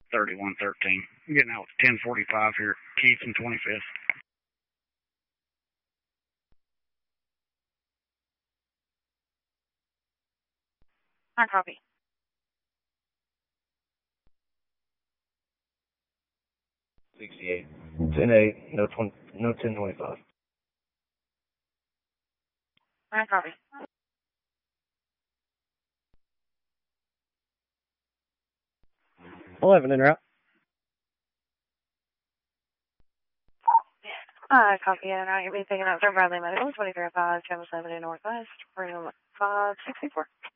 3113. I'm getting out with 1045 here, Keith and 25th. I copy. 68. 10-8, no 1025. I copy. 11 en route. I copy, and I'll be picking up from Bradley Medical, 2305, 770 Northwest, room 564.